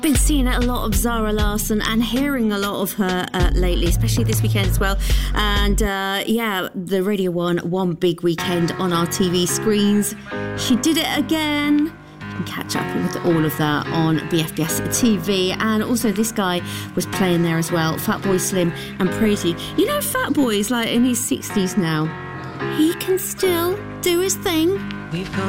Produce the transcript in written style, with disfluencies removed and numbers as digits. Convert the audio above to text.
Been seeing a lot of Zara Larsson and hearing a lot of her lately, especially this weekend as well. And the Radio 1 one big weekend on our TV screens. She did it again. You can catch up with all of that on BFBS TV. And also this guy was playing there as well, Fatboy Slim and Prezi. You know, Fatboy's like in his 60s now. He can still do his thing. We've come